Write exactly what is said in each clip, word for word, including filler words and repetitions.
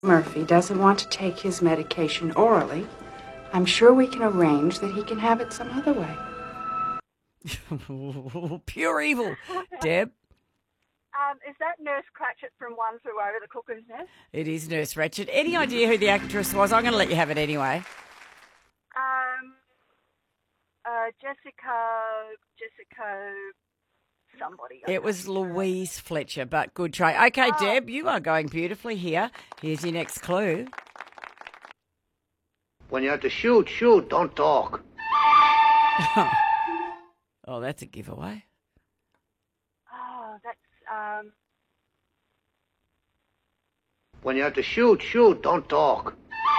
Murphy doesn't want to take his medication orally, I'm sure we can arrange that he can have it some other way. Pure evil. Deb? Um, is that Nurse Cratchit from One Flew Over the Cuckoo's Nest? It is Nurse Ratchet. Any idea who the actress was? I'm going to let you have it anyway. Um, uh, Jessica, Jessica, somebody. It was Louise Fletcher, but good try. Okay, Oh. Deb, you are going beautifully here. Here's your next clue. When you have to shoot, shoot, don't talk. Oh, that's a giveaway. Oh, that's um. When you have to shoot, shoot, don't talk.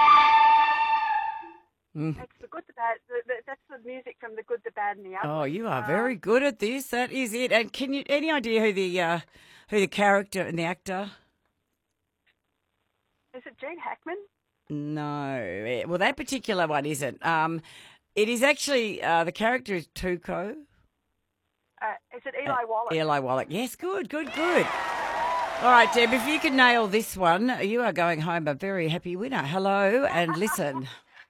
Mm. It's the good, the bad. The, the, that's the music from the good, the bad, and the ugly. Oh, you are Um, very good at this. That is it. And can you any idea who the uh, who the character and the actor? Is it Gene Hackman? No. Eh, Well, that particular one isn't. Um, it is actually uh, the character is Tuco. Uh, is it Eli Wallach? Eli Wallach. Yes, good, good, good. All right, Deb, if you can nail this one, you are going home a very happy winner. Hello, and listen.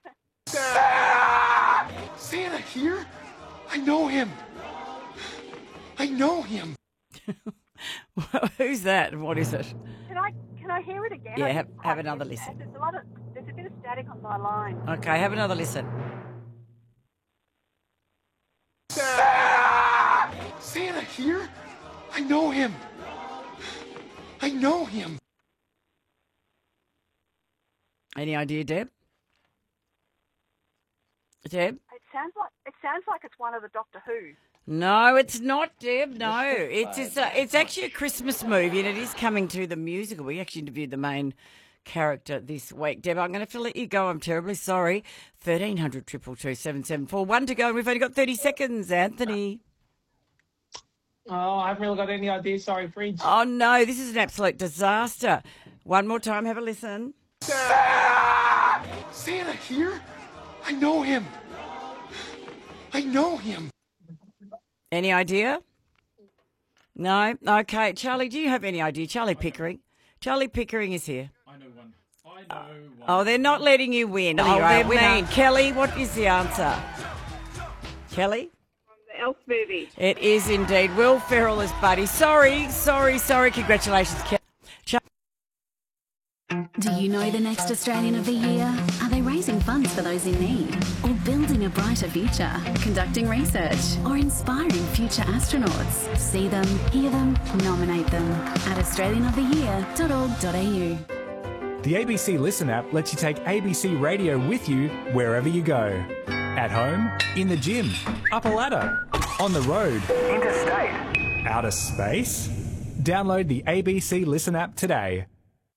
Santa here? I know him. I know him. Who's that and what is it? Can I can I hear it again? Yeah, I have- didn't have quite another get listen. that. There's a lot of there's a bit of static on my line. Okay, have another listen. Santa here? I know him. I know him. Any idea, Deb? Deb? It sounds like it sounds like it's one of the Doctor Who. No, it's not, Deb. No, it's it's, a, it's actually a Christmas movie, and it is coming to the musical. We actually interviewed the main character this week. Deb, I'm going to have to let you go. I'm terribly sorry. thirteen hundred, two two two, seven seven four. One to go, and we've only got thirty seconds. Anthony. Oh, I haven't really got any idea. Sorry, Fridge. Oh, no, this is an absolute disaster. One more time, have a listen. Santa here? I know him. I know him. Any idea? No? Okay. Charlie, do you have any idea? Charlie Pickering. Charlie Pickering is here. I know one. I know one. Oh, they're not letting you win. Oh, they're mean. Kelly, what is the answer? Kelly? The Elf movie. It is indeed. Will Ferrell as Buddy. Sorry, sorry, sorry. Congratulations, Kelly. Char- Do you know the next Australian of the Year? Are they raising funds for those in need? Or building a brighter future? Conducting research? Or inspiring future astronauts? See them, hear them, nominate them at australian of the year dot org dot a u. The A B C Listen app lets you take A B C Radio with you wherever you go. At home, in the gym, up a ladder, on the road, interstate, outer space. Download the A B C Listen app today.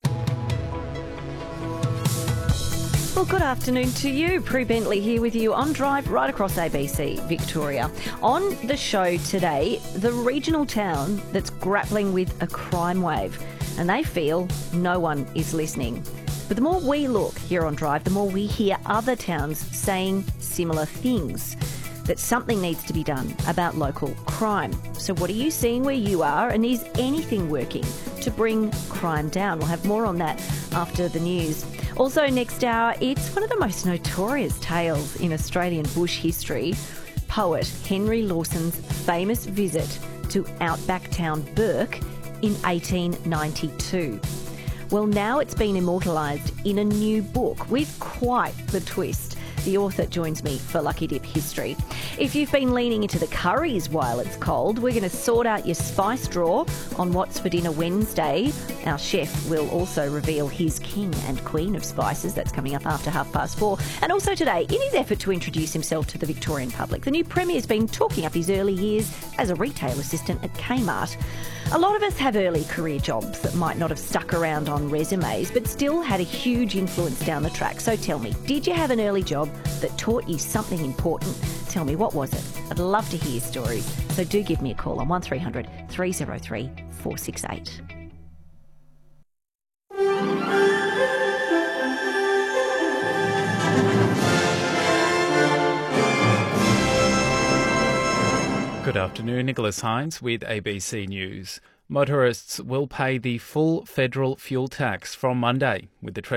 Well, good afternoon to you. Prue Bentley here with you on Drive right across A B C Victoria. On the show today, the regional town that's grappling with a crime wave, and they feel no one is listening. But the more we look here on Drive, the more we hear other towns saying similar things, that something needs to be done about local crime. So what are you seeing where you are, and is anything working to bring crime down? We'll have more on that after the news. Also next hour, it's one of the most notorious tales in Australian bush history, poet Henry Lawson's famous visit to outback town Burke in eighteen ninety-two. Well, now it's been immortalised in a new book with quite the twist. The author joins me for Lucky Dip History. If you've been leaning into the curries while it's cold, we're going to sort out your spice drawer on What's for Dinner Wednesday. Our chef will also reveal his king and queen of spices. That's coming up after half past four. And also today, in his effort to introduce himself to the Victorian public, the new Premier's been talking up his early years as a retail assistant at Kmart. A lot of us have early career jobs that might not have stuck around on resumes, but still had a huge influence down the track. So tell me, did you have an early job that taught you something important? Tell me, what was it? I'd love to hear your stories. So do give me a call on one three hundred, three oh three, four six eight. Good afternoon, Nicholas Hines with A B C News. Motorists will pay the full federal fuel tax from Monday, with the Treasury